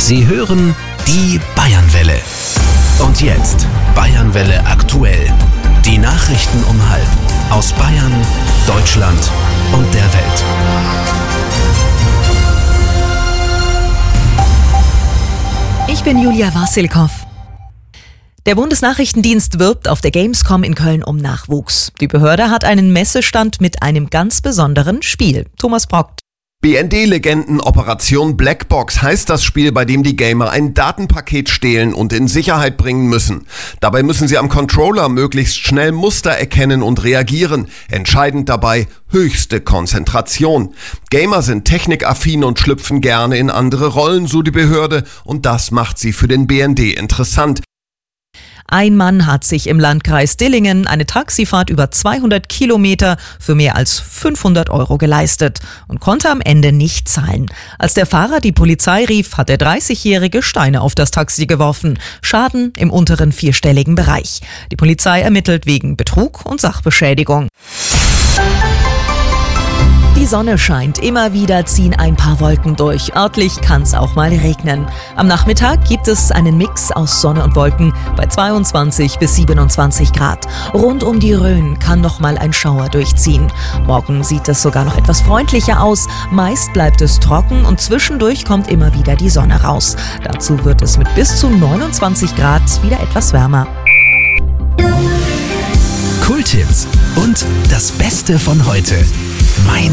Sie hören die Bayernwelle. Und jetzt Bayernwelle aktuell. Die Nachrichten um 12:30 aus Bayern, Deutschland und der Welt. Ich bin Julia Wassilkow. Der Bundesnachrichtendienst wirbt auf der Gamescom in Köln um Nachwuchs. Die Behörde hat einen Messestand mit einem ganz besonderen Spiel. Thomas Brock. BND-Legenden Operation Blackbox heißt das Spiel, bei dem die Gamer ein Datenpaket stehlen und in Sicherheit bringen müssen. Dabei müssen sie am Controller möglichst schnell Muster erkennen und reagieren. Entscheidend dabei höchste Konzentration. Gamer sind technikaffin und schlüpfen gerne in andere Rollen, so die Behörde, und das macht sie für den BND interessant. Ein Mann hat sich im Landkreis Dillingen eine Taxifahrt über 200 Kilometer für mehr als 500 € geleistet und konnte am Ende nicht zahlen. Als der Fahrer die Polizei rief, hat der 30-Jährige Steine auf das Taxi geworfen. Schaden im unteren vierstelligen Bereich. Die Polizei ermittelt wegen Betrug und Sachbeschädigung. Die Sonne scheint, immer wieder ziehen ein paar Wolken durch. Örtlich kann es auch mal regnen. Am Nachmittag gibt es einen Mix aus Sonne und Wolken bei 22 bis 27 Grad. Rund um die Rhön kann noch mal ein Schauer durchziehen. Morgen sieht es sogar noch etwas freundlicher aus. Meist bleibt es trocken und zwischendurch kommt immer wieder die Sonne raus. Dazu wird es mit bis zu 29 Grad wieder etwas wärmer. Kulttipps und das Beste von heute.